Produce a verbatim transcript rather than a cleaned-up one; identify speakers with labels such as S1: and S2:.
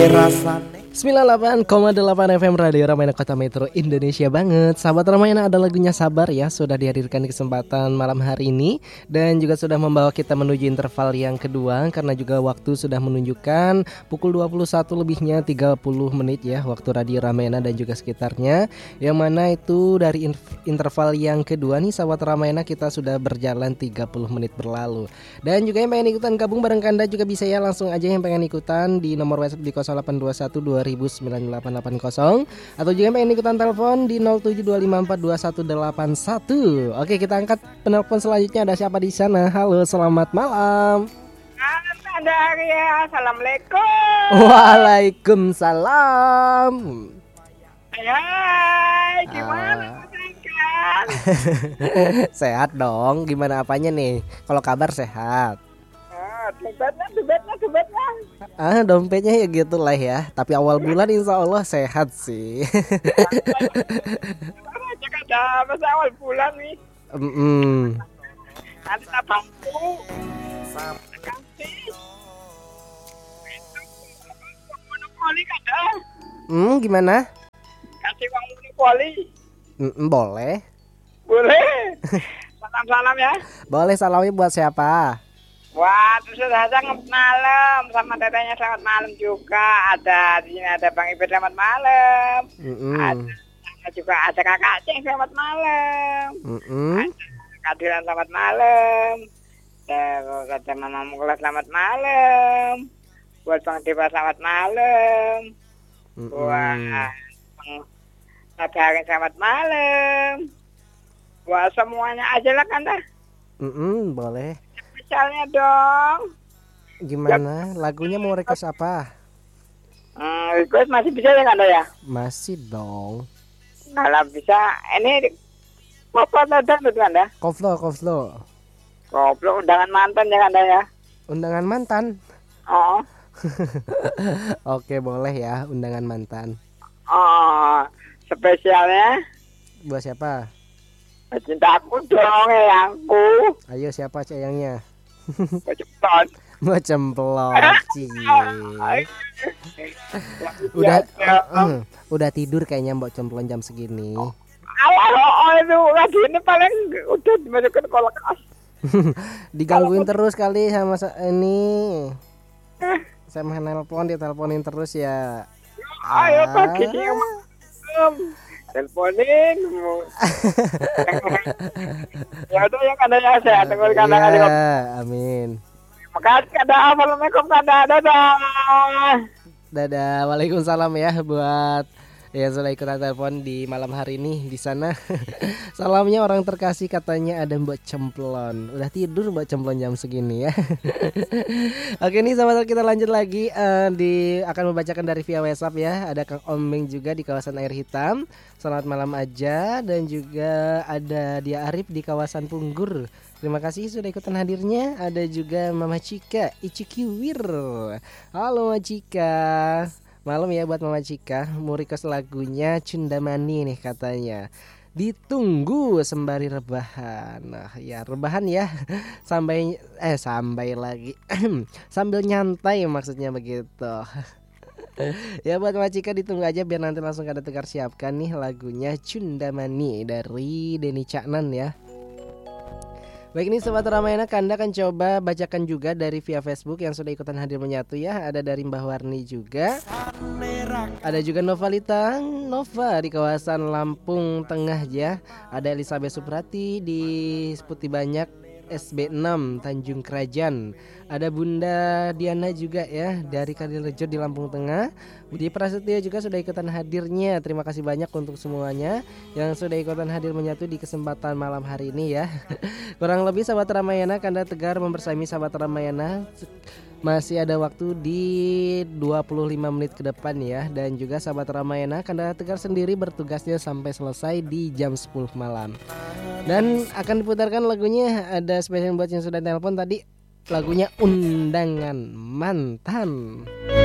S1: sembilan puluh delapan koma delapan F M Radio Ramayana Kota Metro Indonesia banget. Sahabat Ramayana, ada lagunya Sabar ya, sudah dihadirkan di kesempatan malam hari ini. Dan juga sudah membawa kita menuju interval yang kedua, karena juga waktu sudah menunjukkan pukul dua puluh satu lebihnya tiga puluh menit ya, waktu Radio Ramayana dan juga sekitarnya. Yang mana itu dari interval yang kedua nih sahabat Ramayana, kita sudah berjalan tiga puluh menit berlalu. Dan juga yang pengen ikutan gabung bareng Kanda juga bisa ya, langsung aja yang pengen ikutan di nomor WhatsApp di nol delapan dua satu dua ribu sembilan delapan delapan nol, atau juga pengen ikutan telepon di nol tujuh dua lima empat dua satu delapan satu. Oke, kita angkat penelpon selanjutnya. Ada siapa di sana? Halo, selamat malam.
S2: Ada Arya. Assalamualaikum.
S1: Waalaikumsalam.
S2: Hai, gimana
S1: Ah.
S2: kan?
S1: Sehat dong. Gimana apanya nih? Kalau kabar sehat.
S2: Ah, dompetnya, dompetnya, dompetnya.
S1: Ah, dompetnya ya gitulah ya. Tapi awal bulan insya Allah sehat sih.
S2: Aja ada masa awal bulan nih.
S1: Mm-mm.
S2: Nanti tak bantu. Kasih. Monopoli kada.
S1: Hmm, gimana?
S2: Kasih uang monopoli.
S1: Mm-mm, boleh.
S2: Boleh. Salam-salam ya.
S1: Boleh, salamnya buat siapa?
S2: Wah, terus sudah selamat malam sama tetenya selamat malam juga. Ada di sini ada Bang Ibe selamat malam.
S1: Mm-mm.
S2: Ada juga ada Kakak Ceng selamat malam.
S1: Mm-mm.
S2: Kak Dilan selamat malam. Terus ada Mama Muklas selamat malam. Buat Bang Dewa selamat malam.
S1: Mm-mm.
S2: Buat Bang Sadarin selamat malam. Buat semuanya aja lah kan dah.
S1: Mm-mm, boleh.
S2: Misalnya dong.
S1: Gimana? Lagunya mau request apa?
S2: Hmm, request masih bisa ya kan ya?
S1: Masih dong.
S2: Kalau bisa, ini apa ada tuh kan ya?
S1: Koflo, koflo.
S2: Goblok undangan mantan ya kan ya?
S1: Undangan mantan.
S2: Oh,
S1: Oke, boleh ya, undangan mantan.
S2: oh, spesialnya
S1: Buat siapa?
S2: cintaku dong eyangku.
S1: Ayo, siapa sayangnya?
S2: Cepat.
S1: Mau cemplon, Cie. Udah uh, udah tidur kayaknya Mbok Cemplon jam segini.
S2: Alah, oh itu lagi ini paling udah dimasukin kulkas.
S1: Digangguin terus kali sama sa- ini. Sama nelpon, diteleponin terus ya.
S2: Ayo
S1: Ah.
S2: pagi ini malam. Teleponin. Ya udah ya kan ya saya tunggu di kandang aja.
S1: Iya, amin.
S2: Makasih kada. Assalamualaikum kada. Dadah.
S1: Dadah, waalaikumsalam ya buat yang sudah ikutan telepon di malam hari ini di sana. Salamnya orang terkasih katanya ada Mbak Cemplon. Udah tidur Mbak Cemplon jam segini ya. Oke nih sahabat, kita lanjut lagi eh, di akan membacakan dari via WhatsApp ya. Ada Kang Ombeng juga di kawasan Air Hitam. Selamat malam aja, dan juga ada Dia Arif di kawasan Punggur. Terima kasih sudah ikutan hadirnya. Ada juga Mama Cika Ichikiwir. Halo Mama Cika. Malam ya buat Mama Cika. Mau request lagunya Cundamani nih katanya. Ditunggu sembari rebahan. Nah ya rebahan ya. Sampai eh sampai lagi sambil nyantai maksudnya begitu. Ya buat Mama Cika ditunggu aja biar nanti langsung ada Tegar siapkan nih lagunya Cundamani dari Denny Caknan ya. Baik, ini Sobat Ramayana, Kanda akan coba bacakan juga dari via Facebook yang sudah ikutan hadir menyatu ya. Ada dari Mbah Warni juga. Ada juga Novalita Nova di kawasan Lampung Tengah ya. Ada Elizabeth Suprati di Seputi Banyak S B enam Tanjung Kerajaan. Ada Bunda Diana juga ya dari Kadirejo di Lampung Tengah. Budi Prasetyo juga sudah ikutan hadirnya. Terima kasih banyak untuk semuanya yang sudah ikutan hadir menyatu di kesempatan malam hari ini ya. Kurang lebih sahabat Ramayana, Kanda Tegar membersami sahabat Ramayana masih ada waktu di dua puluh lima menit ke depan ya. Dan juga sahabat Ramayana, Kanda Tegar sendiri bertugasnya sampai selesai di jam sepuluh malam. Dan akan diputarkan lagunya, ada spesial buat yang sudah telepon tadi, lagunya Undangan Mantan.